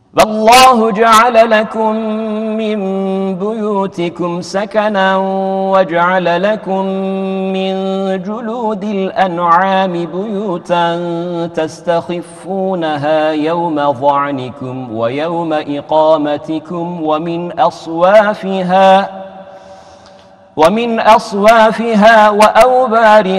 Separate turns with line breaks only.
والله جعل لكم من بيوتكم سكنا وجعل لكم من جلود الأنعام بيوتا تستخفونها يوم ظعنكم ويوم إقامتكم ومن أصوافها وأوبارها